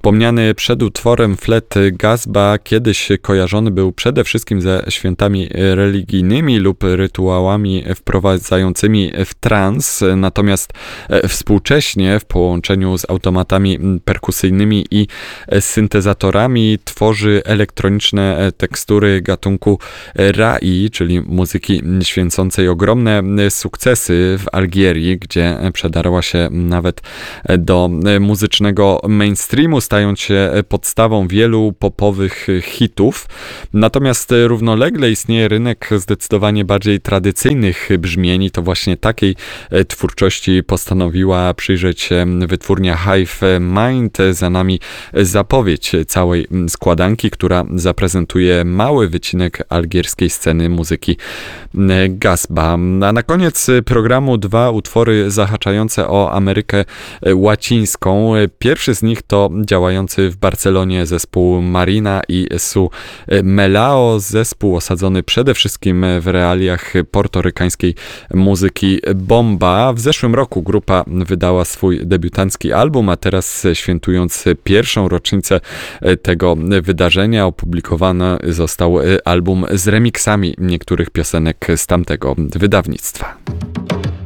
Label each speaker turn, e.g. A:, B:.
A: Wspomniany przed utworem flet Gasba kiedyś kojarzony był przede wszystkim ze świętami religijnymi lub rytuałami wprowadzającymi w trans, natomiast współcześnie w połączeniu z automatami perkusyjnymi i syntezatorami tworzy elektroniczne tekstury gatunku Rai, czyli muzyki święcącej ogromne sukcesy w Algierii, gdzie przedarła się nawet do muzycznego mainstreamu, stając się podstawą wielu popowych hitów. Natomiast równolegle istnieje rynek zdecydowanie bardziej tradycyjnych brzmień. To właśnie takiej twórczości postanowiła przyjrzeć się wytwórnia Hive Mind. Za nami zapowiedź całej składanki, która zaprezentuje mały wycinek algierskiej sceny muzyki Gasba. A na koniec programu dwa utwory zahaczające o Amerykę Łacińską. Pierwszy z nich to działający w Barcelonie zespół Marina i Su Melao, zespół osadzony przede wszystkim w realiach portorykańskiej muzyki bomba. W zeszłym roku grupa wydała swój debiutancki album, a teraz świętując pierwszą rocznicę tego wydarzenia opublikowany został album z remixami niektórych piosenek z tamtego wydawnictwa.